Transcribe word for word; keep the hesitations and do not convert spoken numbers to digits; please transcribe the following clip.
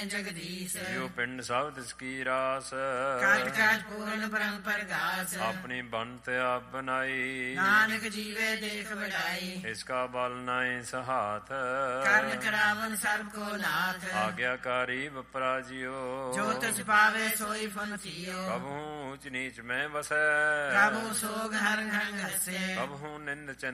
ਜਗਦੀਸ਼ ਜਿਉ ਪਿੰਡ ਸਭ ਤਿਸ ਕੀ ਰਾਸ ਕਾਟ ਕਾਟ ਪੂਰਨ ਬ੍ਰਹਮ ਪ੍ਰਗਾਸ ਆਪਣੀ ਬੰਤ ਆਪ ਬਣਾਈ ਨਾਨਕ ਜੀਵੇ ਦੇਖ ਵਡਾਈ ਇਸ ਕਾ ਬਲ ਨਾਹੀ ਸਹਾਤ ਕਰਨ ਕਰਾਵਨ ਸਰਬ ਕੋ ਨਾਥ ਆਗਿਆਕਾਰੀ ਵਪਰਾ ਜਿਉ ਜੋ ਤਿਸ ਪਾਵੇ ਸੋਈ ਫਨ ਥੀਓ ਕਬਹੂ ਊਚ ਨੀਚ ਮੈਂ ਵਸੈ ਪ੍ਰਭੂ ਸੋਗ ਹਰਿ ਹਰਿ ਹਸੈ ਕਬਹੂ ਨਿੰਦ